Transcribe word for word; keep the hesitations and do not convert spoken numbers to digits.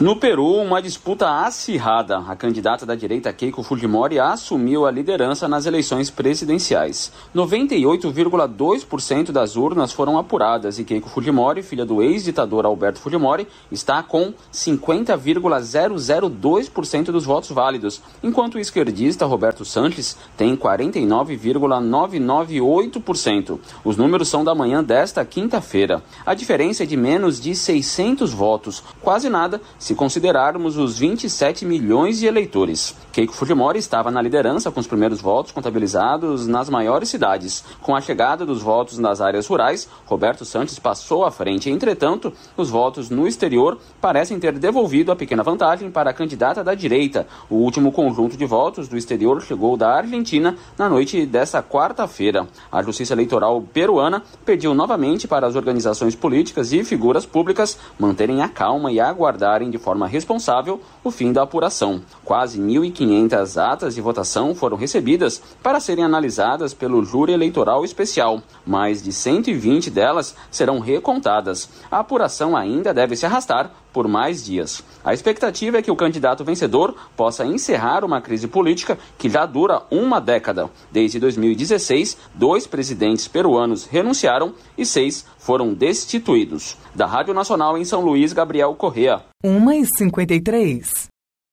No Peru, uma disputa acirrada. A candidata da direita Keiko Fujimori assumiu a liderança nas eleições presidenciais. noventa e oito vírgula dois por cento das urnas foram apuradas e Keiko Fujimori, filha do ex-ditador Alberto Fujimori, está com cinquenta vírgula zero zero dois por cento dos votos válidos, enquanto o esquerdista Roberto Sanches tem quarenta e nove vírgula novecentos e noventa e oito por cento. Os números são da manhã desta quinta-feira. A diferença é de menos de seiscentos votos, quase nada se considerarmos os vinte e sete milhões de eleitores. Keiko Fujimori estava na liderança com os primeiros votos contabilizados nas maiores cidades. Com a chegada dos votos nas áreas rurais, Roberto Sanches passou à frente. Entretanto, os votos no exterior parecem ter devolvido a pequena vantagem para a candidata da direita. O último conjunto de votos do exterior chegou da Argentina na noite desta quarta-feira. A Justiça Eleitoral peruana pediu novamente para as organizações políticas e figuras públicas manterem a calma e aguardarem de forma responsável o fim da apuração. Quase mil e quinhentas atas de votação foram recebidas para serem analisadas pelo júri eleitoral especial. Mais de cento e vinte delas serão recontadas. A apuração ainda deve se arrastar por mais dias. A expectativa é que o candidato vencedor possa encerrar uma crise política que já dura uma década. Desde dois mil e dezesseis, dois presidentes peruanos renunciaram e seis foram destituídos. Da Rádio Nacional em São Luís, Gabriel Correa. uma e cinquenta e três.